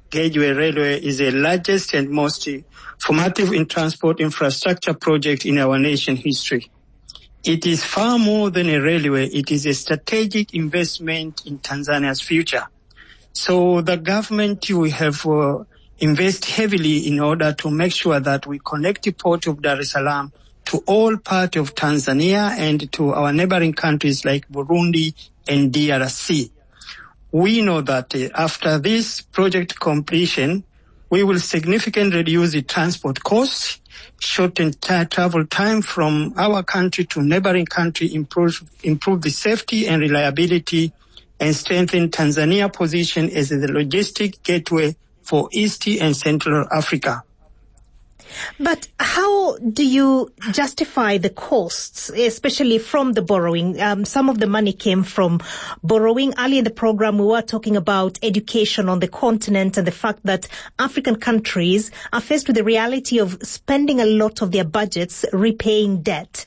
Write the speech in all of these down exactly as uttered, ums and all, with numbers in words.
Gauge Railway is the largest and most formative in transport infrastructure project in our nation history. It is far more than a railway. It is a strategic investment in Tanzania's future. So the government will have uh, invest heavily in order to make sure that we connect the port of Dar es Salaam to all parts of Tanzania and to our neighboring countries like Burundi and D R C. We know that uh, after this project completion, we will significantly reduce the transport costs, shorten t- travel time from our country to neighboring country, improve, improve the safety and reliability, and strengthen Tanzania's position as the logistic gateway for East and Central Africa. But how do you justify the costs, especially from the borrowing? Um, some of the money came from borrowing. Early in the program, we were talking about education on the continent and the fact that African countries are faced with the reality of spending a lot of their budgets repaying debt.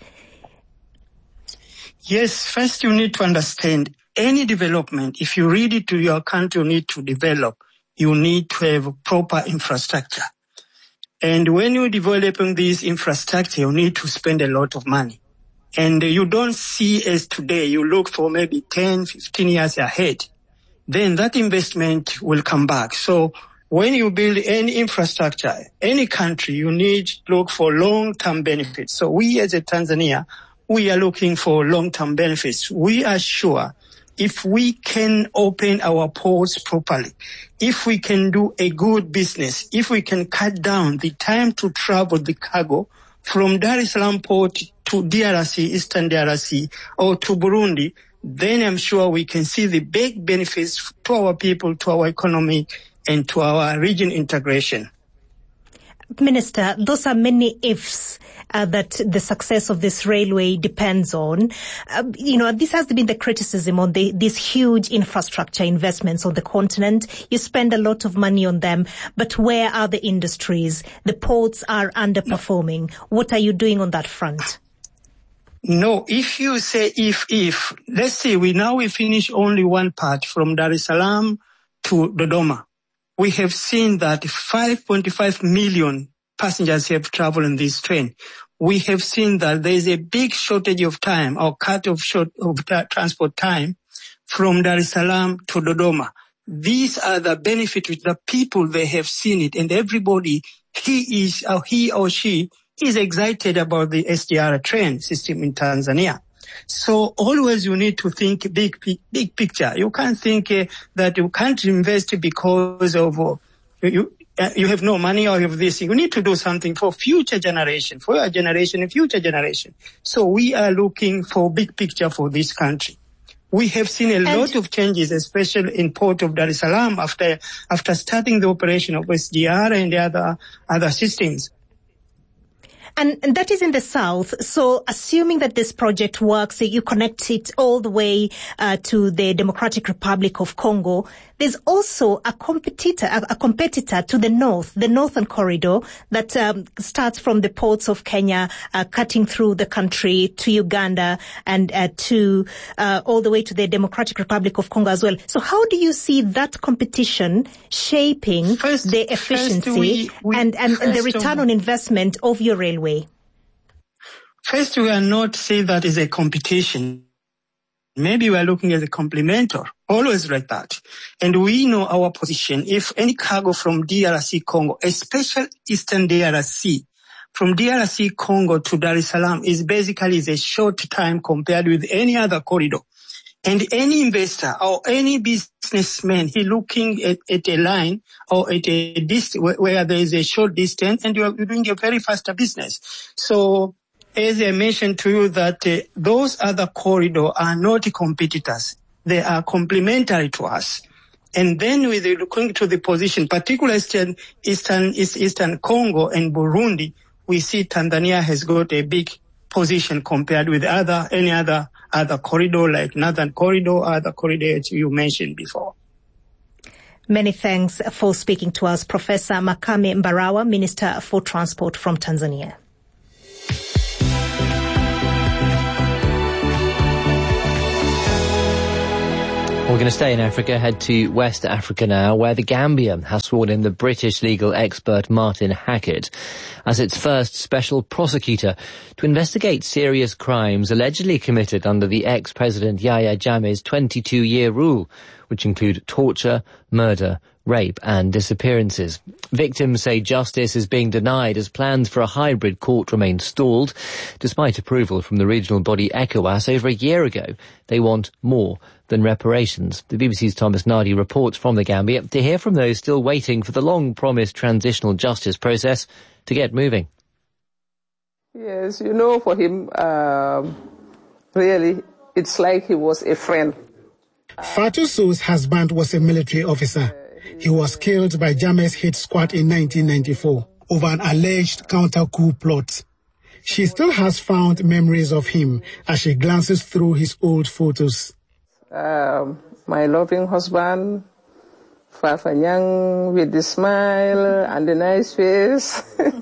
Yes, first you need to understand any development. If you really to your country you need to develop, you need to have proper infrastructure. And when you're developing this infrastructure, you need to spend a lot of money. And you don't see as today, you look for maybe ten, fifteen years ahead. Then that investment will come back. So when you build any infrastructure, any country, you need to look for long-term benefits. So we as a Tanzania, we are looking for long-term benefits. We are sure if we can open our ports properly, if we can do a good business, if we can cut down the time to travel the cargo from Dar es Salaam port to D R C, Eastern D R C, or to Burundi, then I'm sure we can see the big benefits to our people, to our economy, and to our region integration. Minister, those are many ifs uh, that the success of this railway depends on. Uh, you know, this has been the criticism on the, these huge infrastructure investments on the continent. You spend a lot of money on them, but where are the industries? The ports are underperforming. No. What are you doing on that front? No, if you say if, if, let's say we now we finish only one part from Dar es Salaam to Dodoma. We have seen that five point five million passengers have traveled in this train. We have seen that there is a big shortage of time or cut of short of tra- transport time from Dar es Salaam to Dodoma. These are the benefits which the people, they have seen it, and everybody, he is, or he or she is excited about the S D R train system in Tanzania. So always you need to think big, big, big picture. You can't think uh, that you can't invest because of uh, you. Uh, you have no money or you have this. You need to do something for future generation, for your generation and future generation. So we are looking for big picture for this country. We have seen a and lot of changes, especially in Port of Dar es Salaam after after starting the operation of S D R and the other other systems. And, and that is in the south. So assuming that this project works, so you connect it all the way uh, to the Democratic Republic of Congo, there's also a competitor, a, a competitor to the north, the Northern Corridor that um, starts from the ports of Kenya, uh, cutting through the country to Uganda and uh, to uh, all the way to the Democratic Republic of Congo as well. So how do you see that competition shaping first, the efficiency we, we, and, and, and the return on investment of your railway? First, we are not saying that is a competition. Maybe we are looking at a complementor, always like that. And we know our position. If any cargo from D R C Congo, especially Eastern D R C, from D R C Congo to Dar es Salaam is basically is a short time compared with any other corridor. And any investor or any businessman, he looking at, at a line or at a distance where there is a short distance and you're doing a very faster business. So, as I mentioned to you that uh, those other corridors are not competitors. They are complementary to us. And then with looking to the position, particularly Eastern, Eastern, Eastern Congo and Burundi, we see Tanzania has got a big position compared with other, any other, other corridor like Northern Corridor, other corridors you mentioned before. Many thanks for speaking to us, Professor Makame Mbarawa, Minister for Transport from Tanzania. We're going to stay in Africa, head to West Africa now, where the Gambia has sworn in the British legal expert Martin Hackett as its first special prosecutor to investigate serious crimes allegedly committed under the ex-president Yahya Jammeh's twenty-two-year rule, which include torture, murder, rape and disappearances. Victims say justice is being denied as plans for a hybrid court remain stalled. Despite approval from the regional body ECOWAS over a year ago, they want more than reparations. The B B C's Thomas Nardi reports from the Gambia to hear from those still waiting for the long-promised transitional justice process to get moving. Yes, you know, for him, uh, really, it's like he was a friend. Fatou Sowe's husband was a military officer. He was killed by Jammeh's hit squad in nineteen ninety-four over an alleged counter-coup plot. She still has fond memories of him as she glances through his old photos. Um, my loving husband, Fafanyang, with the smile and the nice face.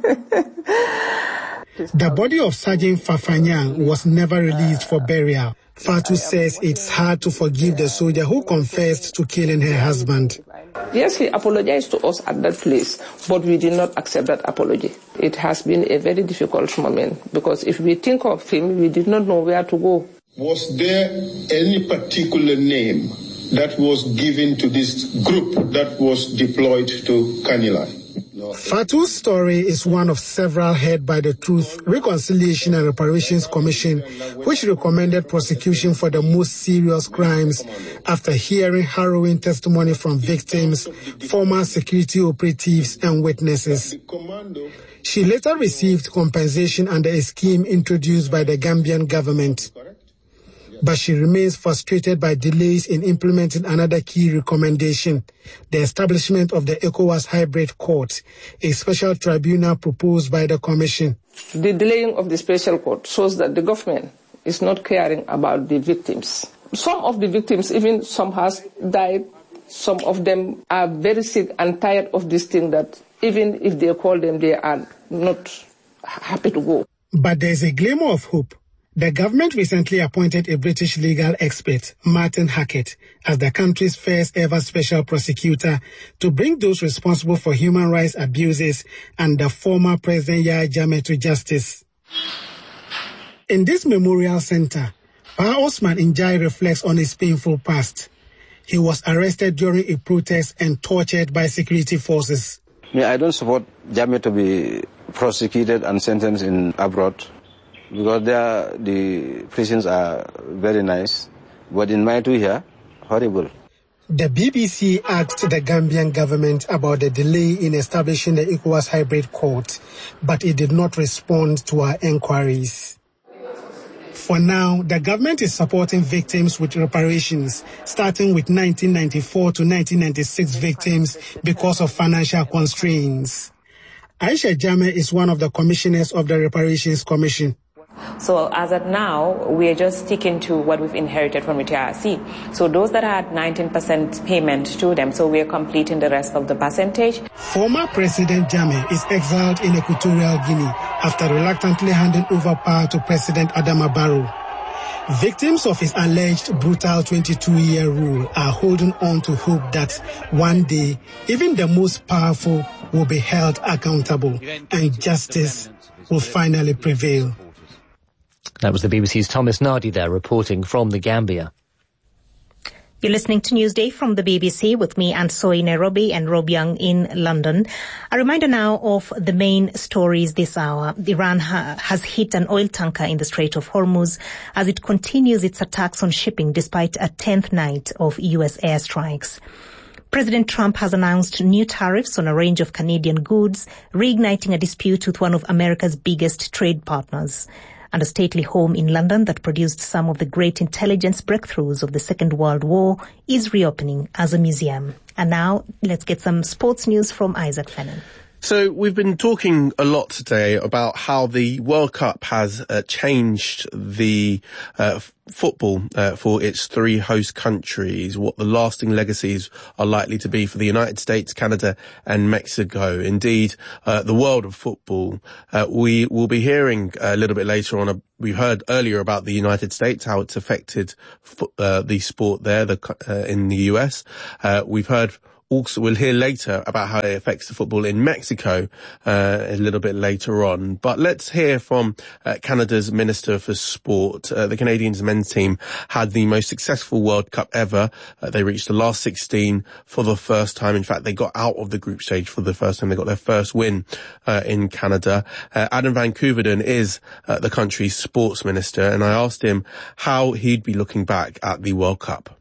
The body of Sergeant Fafanyang was never released for burial. Fatou says it's hard to forgive the soldier who confessed to killing her husband. Yes, he apologized to us at that place, but we did not accept that apology. It has been a very difficult moment because if we think of him, we did not know where to go. Was there any particular name that was given to this group that was deployed to Kanila? Fatou's story is one of several heard by the Truth, Reconciliation and Reparations Commission, which recommended prosecution for the most serious crimes after hearing harrowing testimony from victims, former security operatives and witnesses. She later received compensation under a scheme introduced by the Gambian government. But she remains frustrated by delays in implementing another key recommendation, the establishment of the ECOWAS Hybrid Court, a special tribunal proposed by the Commission. The delaying of the special court shows that the government is not caring about the victims. Some of the victims, even some has died, some of them are very sick and tired of this thing that even if they call them, they are not happy to go. But there's a glimmer of hope. The government recently appointed a British legal expert, Martin Hackett, as the country's first ever special prosecutor to bring those responsible for human rights abuses and the former President Yahya Jammeh to justice. In this memorial center, Pa Osman Njai reflects on his painful past. He was arrested during a protest and tortured by security forces. Yeah, I don't support Jammeh to be prosecuted and sentenced in abroad, because there the prisons are very nice, but in my two here, horrible. The B B C asked the Gambian government about the delay in establishing the ECOWAS Hybrid Court, but it did not respond to our enquiries. For now, the government is supporting victims with reparations, starting with nineteen ninety-four to nineteen ninety-six victims because of financial constraints. Aisha Jammeh is one of the commissioners of the Reparations Commission. So as of now, we are just sticking to what we've inherited from the T R C. So those that had nineteen percent payment to them, so we are completing the rest of the percentage. Former President Jammeh is exiled in Equatorial Guinea after reluctantly handing over power to President Adama Barrow. Victims of his alleged brutal twenty-two-year rule are holding on to hope that one day, even the most powerful will be held accountable and justice will finally prevail. That was the B B C's Thomas Nardi there reporting from the Gambia. You're listening to Newsday from the B B C with me, Ansoi Nairobi, and Rob Young in London. A reminder now of the main stories this hour. Iran ha- has hit an oil tanker in the Strait of Hormuz as it continues its attacks on shipping despite a tenth night of U S airstrikes. President Trump has announced new tariffs on a range of Canadian goods, reigniting a dispute with one of America's biggest trade partners. And a stately home in London that produced some of the great intelligence breakthroughs of the Second World War is reopening as a museum. And now, let's get some sports news from Isaac Fennan. So we've been talking a lot today about how the World Cup has uh, changed the uh, f- football uh, for its three host countries, what the lasting legacies are likely to be for the United States, Canada and Mexico. Indeed, uh, the world of football. Uh, we will be hearing a little bit later on, a, we heard earlier about the United States, how it's affected fo- uh, the sport there the, uh, in the U S. Uh, we've heard Also, we'll hear later about how it affects the football in Mexico uh, a little bit later on. But let's hear from uh, Canada's Minister for Sport. Uh, the Canadians men's team had the most successful World Cup ever. Uh, they reached the last sixteen for the first time. In fact, they got out of the group stage for the first time. They got their first win uh, in Canada. Uh, Adam Van Koeverden is uh, the country's sports minister, and I asked him how he'd be looking back at the World Cup.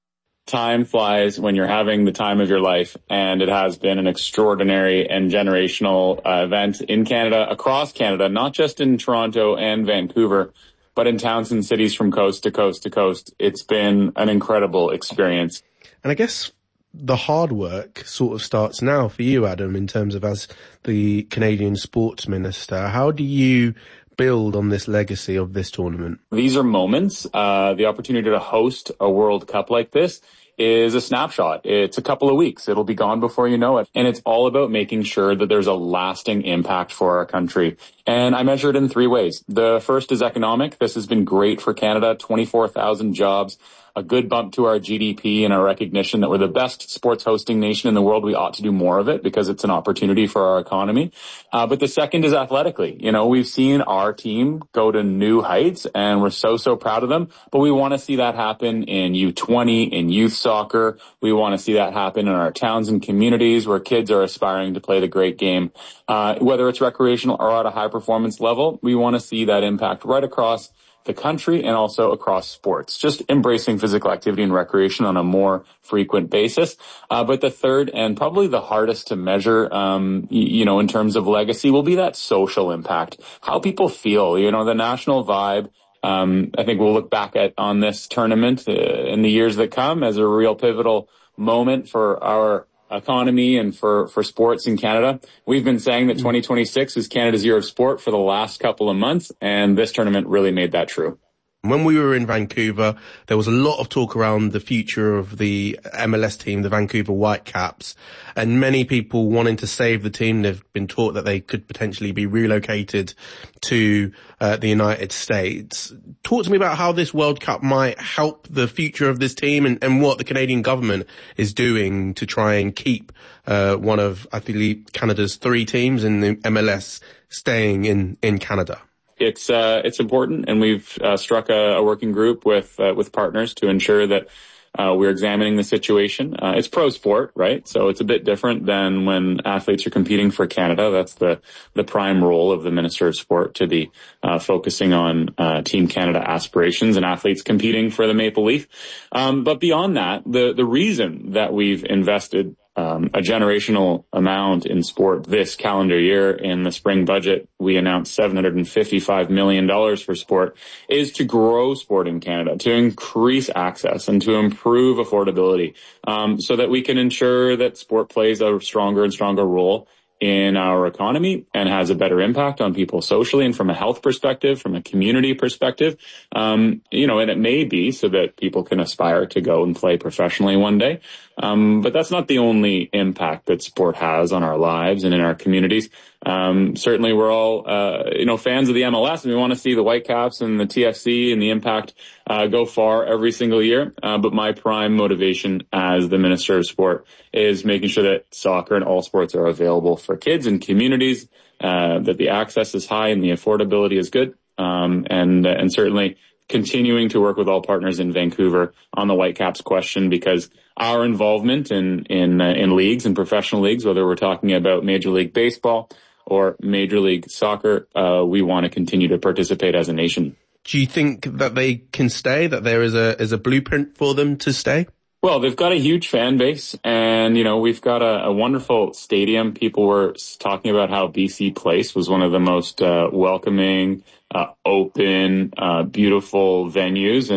Time flies when you're having the time of your life, and it has been an extraordinary and generational uh, event in Canada, across Canada, not just in Toronto and Vancouver, but in towns and cities from coast to coast to coast. It's been an incredible experience. And I guess the hard work sort of starts now for you, Adam, in terms of as the Canadian sports minister. How do you build on this legacy of this tournament? These are moments. Uh, the opportunity to host a World Cup like this is a snapshot. It's a couple of weeks. It'll be gone before you know it. And it's all about making sure that there's a lasting impact for our country. And I measure it in three ways. The first is economic. This has been great for Canada, twenty-four thousand jobs, a good bump to our G D P, and a recognition that we're the best sports hosting nation in the world. We ought to do more of it because it's an opportunity for our economy. Uh, but the second is athletically. You know, we've seen our team go to new heights, and we're so, so proud of them. But we want to see that happen in U twenty, in youth soccer. We want to see that happen in our towns and communities where kids are aspiring to play the great game. Uh, whether it's recreational or at a high performance level, we want to see that impact right across the country and also across sports, just embracing physical activity and recreation on a more frequent basis. Uh, but the third and probably the hardest to measure, um, y- you know, in terms of legacy will be that social impact, how people feel, you know, the national vibe. Um, I think we'll look back at on this tournament uh, in the years that come as a real pivotal moment for our economy and for, for sports in Canada. We've been saying that twenty twenty-six is Canada's year of sport for the last couple of months, and this tournament really made that true. When we were in Vancouver, there was a lot of talk around the future of the M L S team, the Vancouver Whitecaps, and many people wanting to save the team. They've been taught that they could potentially be relocated to uh, the United States. Talk to me about how this World Cup might help the future of this team and, and what the Canadian government is doing to try and keep uh, one of, I believe, Canada's three teams in the M L S staying in, in Canada. It's uh, it's important, and we've uh, struck a, a working group with uh, with partners to ensure that uh, we're examining the situation. Uh, it's pro sport, right? So it's a bit different than when athletes are competing for Canada. That's the the prime role of the Minister of Sport, to be uh, focusing on uh, Team Canada aspirations and athletes competing for the Maple Leaf. Um, but beyond that, the the reason that we've invested Um, a generational amount in sport this calendar year in the spring budget, we announced seven hundred fifty-five million dollars for sport, is to grow sport in Canada, to increase access and to improve affordability, um, so that we can ensure that sport plays a stronger and stronger role in our economy and has a better impact on people socially and from a health perspective, from a community perspective. Um, you know, and it may be so that people can aspire to go and play professionally one day. Um, but that's not the only impact that sport has on our lives and in our communities. Um, certainly we're all, uh, you know, fans of the M L S, and we want to see the Whitecaps and the T F C and the impact, uh, go far every single year. Uh, but my prime motivation as the Minister of Sport is making sure that soccer and all sports are available for kids and communities, uh, that the access is high and the affordability is good. Um, and, and certainly continuing to work with all partners in Vancouver on the Whitecaps question, because our involvement in, in, uh, in leagues and professional leagues, whether we're talking about Major League Baseball or Major League Soccer, uh, we want to continue to participate as a nation. Do you think that they can stay, that there is a, is a blueprint for them to stay? Well, they've got a huge fan base, and, you know, we've got a, a wonderful stadium. People were talking about how B C Place was one of the most uh, welcoming, uh, open, uh, beautiful venues, and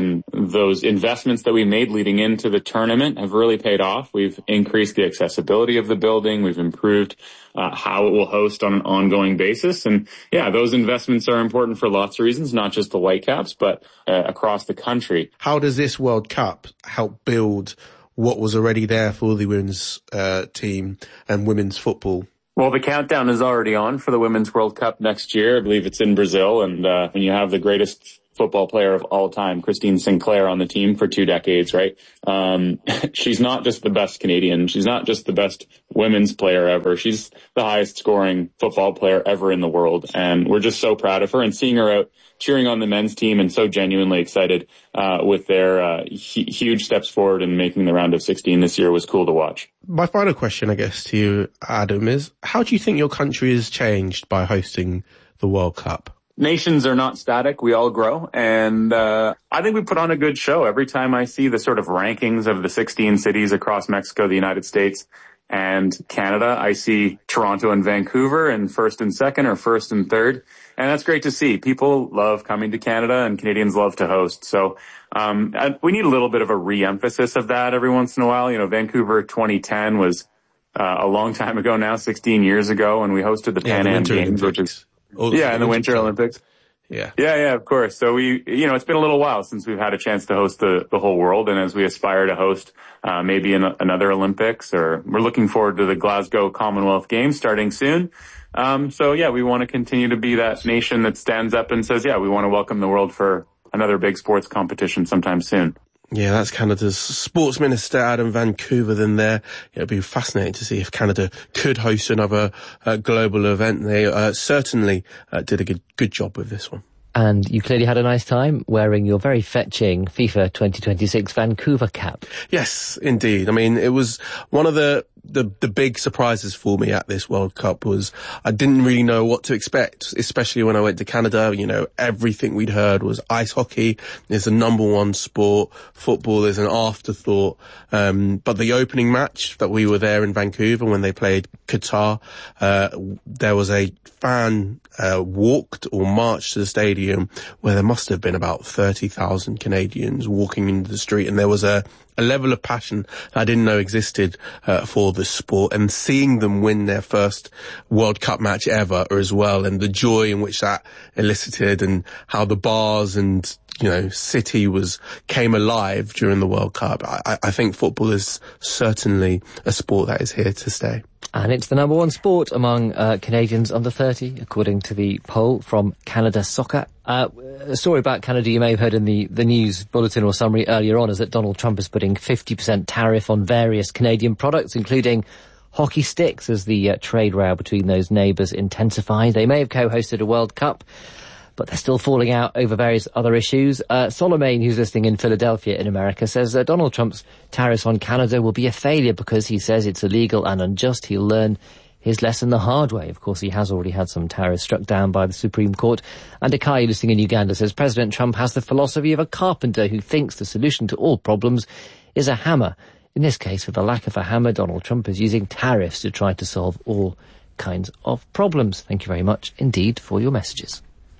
those investments that we made leading into the tournament have really paid off. We've increased the accessibility of the building. We've improved uh, how it will host on an ongoing basis. And yeah, those investments are important for lots of reasons, not just the Whitecaps, but uh, across the country. How does this World Cup help build what was already there for the women's uh, team and women's football? Well, the countdown is already on for the Women's World Cup next year. I believe it's in Brazil. And uh, when you have the greatest football player of all time, Christine Sinclair, on the team for two decades, right? Um, she's not just the best Canadian. She's not just the best women's player ever. She's the highest scoring football player ever in the world. And we're just so proud of her, and seeing her out cheering on the men's team and so genuinely excited uh, with their uh, hu- huge steps forward in making the round of sixteen this year was cool to watch. My final question, I guess, to you, Adam, is how do you think your country has changed by hosting the World Cup? Nations are not static. We all grow. And uh I think we put on a good show. Every time I see the sort of rankings of the sixteen cities across Mexico, the United States, and Canada, I see Toronto and Vancouver in first and second, or first and third. And that's great to see. People love coming to Canada, and Canadians love to host. So um we need a little bit of a re-emphasis of that every once in a while. You know, Vancouver twenty ten was uh, a long time ago now, sixteen years ago, and we hosted the yeah, Pan Am Games, Games, which is Oh, yeah, in the Winter time. Olympics. Yeah. Yeah, yeah, of course. So we, you know, it's been a little while since we've had a chance to host the, the whole world. And as we aspire to host, uh, maybe in a, another Olympics, or we're looking forward to the Glasgow Commonwealth Games starting soon. Um, so yeah, we want to continue to be that nation that stands up and says, yeah, we want to welcome the world for another big sports competition sometime soon. Yeah, that's Canada's Sports Minister, Adam Vancouver, then there. It'll be fascinating to see if Canada could host another uh, global event. They uh, certainly uh, did a good, good job with this one. And you clearly had a nice time wearing your very fetching FIFA twenty twenty-six Vancouver cap. Yes, indeed. I mean, it was one of the, the, the big surprises for me at this World Cup was I didn't really know what to expect, especially when I went to Canada. You know, everything we'd heard was ice hockey is the number one sport. Football is an afterthought. Um, but the opening match that we were there in Vancouver when they played Qatar, uh, there was a fan Uh, walked or marched to the stadium where there must have been about thirty thousand Canadians walking into the street, and there was a, a level of passion I didn't know existed uh, for the sport, and seeing them win their first World Cup match ever as well, and the joy in which that elicited, and how the bars and you know, city was, came alive during the World Cup. I, I think football is certainly a sport that is here to stay. And it's the number one sport among uh, Canadians under thirty, according to the poll from Canada Soccer. Uh, a story about Canada you may have heard in the, the news bulletin or summary earlier on is that Donald Trump is putting fifty percent tariff on various Canadian products, including hockey sticks, as the uh, trade row between those neighbours intensifies. They may have co-hosted a World Cup, but they're still falling out over various other issues. Uh, Solomon, who's listening in Philadelphia in America, says uh, Donald Trump's tariffs on Canada will be a failure because he says it's illegal and unjust. He'll learn his lesson the hard way. Of course, he has already had some tariffs struck down by the Supreme Court. And Akai, listening in Uganda, says President Trump has the philosophy of a carpenter who thinks the solution to all problems is a hammer. In this case, with the lack of a hammer, Donald Trump is using tariffs to try to solve all kinds of problems. Thank you very much indeed for your messages.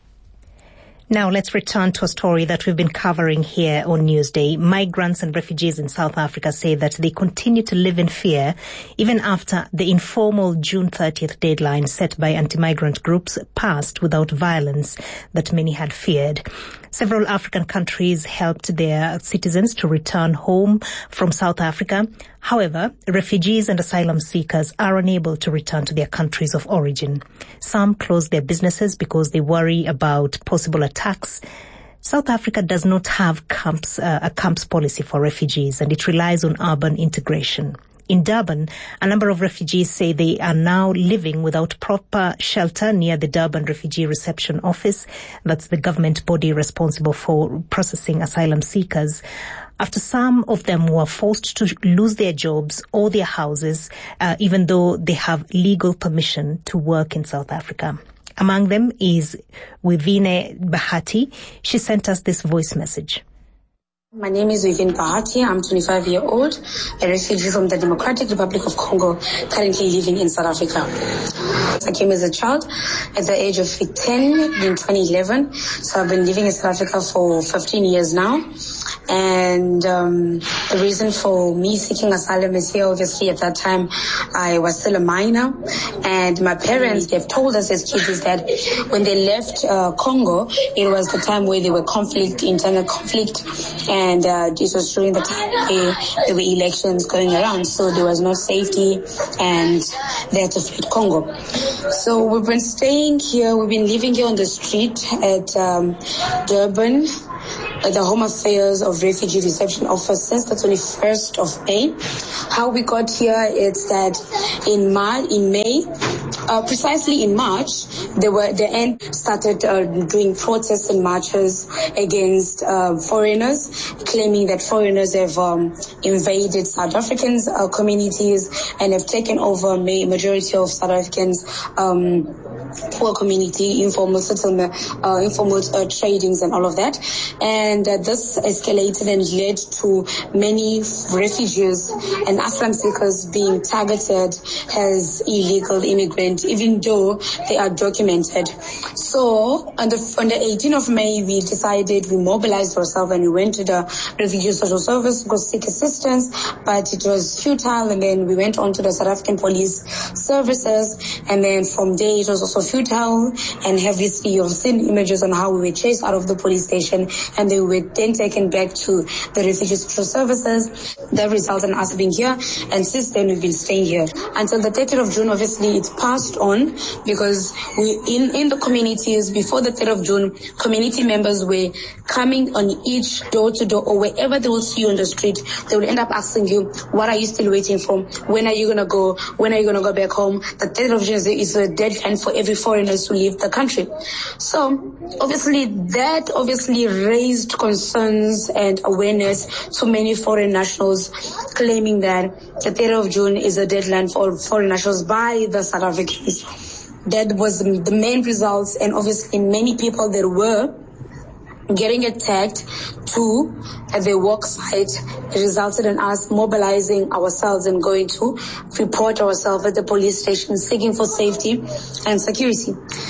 Now let's return to a story that we've been covering here on Newsday. Migrants and refugees in South Africa say that they continue to live in fear even after the informal June thirtieth deadline set by anti-migrant groups passed without violence that many had feared. Several African countries helped their citizens to return home from South Africa. However, refugees and asylum seekers are unable to return to their countries of origin. Some close their businesses because they worry about possible attacks. South Africa does not have camps, uh, a camps policy for refugees, and it relies on urban integration. In Durban, a number of refugees say they are now living without proper shelter near the Durban Refugee Reception Office. That's the government body responsible for processing asylum seekers, after some of them were forced to lose their jobs or their houses, uh, even though they have legal permission to work in South Africa. Among them is Wivine Bahati. She sent us this voice message. My name is Wivine Bahati. I'm twenty-five years old, a refugee from the Democratic Republic of Congo, currently living in South Africa. I came as a child at the age of ten in twenty eleven, so I've been living in South Africa for fifteen years now. And um, the reason for me seeking asylum is here, obviously at that time I was still a minor, and my parents, they've told us as kids is that when they left uh, Congo, it was the time where there were conflict, internal conflict, and uh, this was during the time where there were elections going around, so there was no safety and they had to flee Congo. So we've been staying here, we've been living here on the street at um, Durban, at the Home Affairs of Refugee Reception Office since the twenty-first of May. How we got here is that in Mar- in May, uh, precisely in March, they were the end started uh, doing protests and marches against uh, foreigners, claiming that foreigners have um, invaded South Africans' uh, communities and have taken over ma- majority of South Africans' um, poor community, informal settlement, uh, informal uh, tradings and all of that. And uh, this escalated and led to many refugees and asylum seekers being targeted as illegal immigrants, even though they are documented. So on the, on the eighteenth of May, we decided, we mobilized ourselves and we went to the Refugee Social Service to go seek assistance, but it was futile. And then we went on to the South African Police Services, and then from there it was also futile. And obviously you've seen images on how we were chased out of the police station, and they were then taken back to the Refugee Social Services. That resulted in us being here, and since then we've been staying here until the thirtieth of June. Obviously it passed on because we in in the communities before the thirtieth of June, community members were coming on each door to door, or wherever they will see you on the street, they will end up asking you, what are you still waiting for? When are you gonna go? When are you gonna go back home? The thirtieth of June is a deadline for every foreigner to leave the country. So obviously that obviously raised concerns and awareness to many foreign nationals, claiming that the thirtieth of June is a deadline for foreign nationals by the South Africans. That was the main results, and obviously many people that were getting attacked too at their work site. It resulted in us mobilizing ourselves and going to report ourselves at the police station, seeking for safety and security.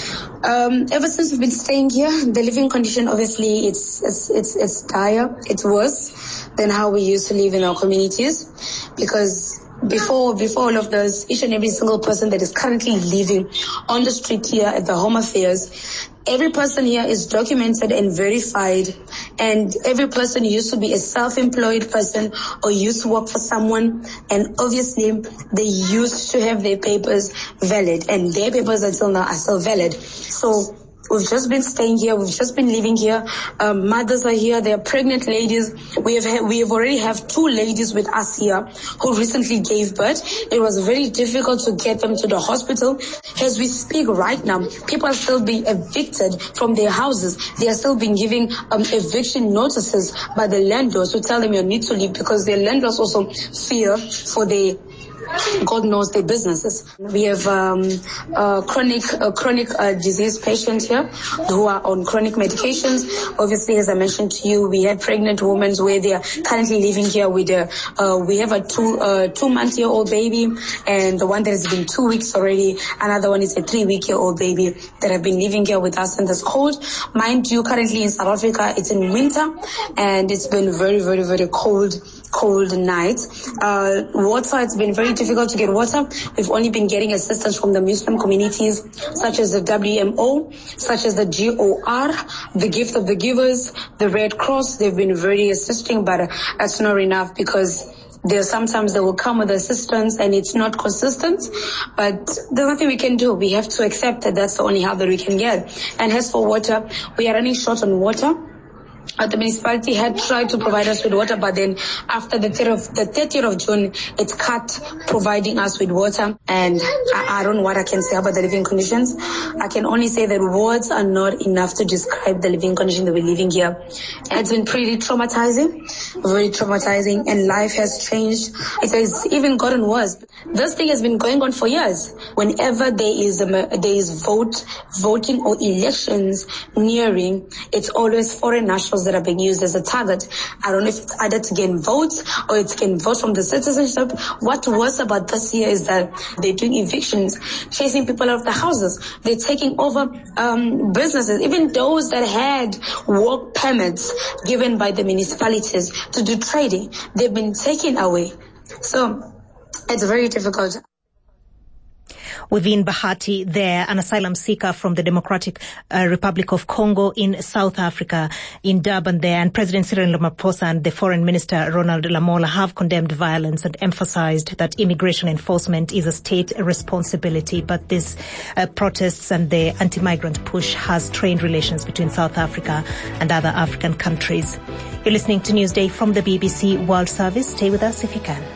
Um, ever since we've been staying here, the living condition, obviously, it's, it's, it's, it's dire. It's worse than how we used to live in our communities, because Before, before all of this, each and every single person that is currently living on the street here at the Home Affairs, every person here is documented and verified, and every person used to be a self-employed person or used to work for someone, and obviously they used to have their papers valid, and their papers until now are still valid. So we've just been staying here. We've just been living here. Um, mothers are here. They are pregnant ladies. We have ha- we have already have two ladies with us here who recently gave birth. It was very difficult to get them to the hospital. As we speak right now, people are still being evicted from their houses. They are still being given um, eviction notices by the landlords who tell them you need to leave, because their landlords also fear for their God knows their businesses. We have um, a chronic, a chronic uh, disease patients here who are on chronic medications. Obviously, as I mentioned to you, we have pregnant women where they are currently living here with a, uh, we have a two, uh, two month year old baby, and the one that has been two weeks already. Another one is a three week year old baby that have been living here with us in this cold. Mind you, currently in South Africa, it's in winter, and it's been very, very, very cold, cold nights. Uh, water, it's been very difficult to get water. We've only been getting assistance from the Muslim communities, such as the W M O, such as the G O R, the Gift of the Givers, the Red Cross. They've been very assisting, but that's not enough, because there sometimes they will come with assistance and it's not consistent, but there's nothing we can do. We have to accept that that's the only help that we can get. And as for water, we are running short on water. Uh, the municipality had tried to provide us with water, but then after the thirtieth of June, it cut providing us with water. And I, I don't know what I can say about the living conditions. I can only say that words are not enough to describe the living condition that we're living here. And it's been pretty traumatizing, very traumatizing, and life has changed. It has even gotten worse. This thing has been going on for years. Whenever there is a, there is vote, voting or elections nearing, it's always foreign nationals that are being used as a target. I don't know if it's either to gain votes or it's to gain votes from the citizenship. What's worse about this year is that they're doing evictions, chasing people out of the houses. They're taking over um, businesses, even those that had work permits given by the municipalities to do trading. They've been taken away. So it's very difficult. Within Bahati there, an asylum seeker from the Democratic uh, Republic of Congo in South Africa, in Durban there, and President Cyril Ramaphosa and the Foreign Minister Ronald Lamola have condemned violence and emphasized that immigration enforcement is a state responsibility. But these uh, protests and the anti-migrant push has strained relations between South Africa and other African countries. You're listening to Newsday from the B B C World Service. Stay with us if you can.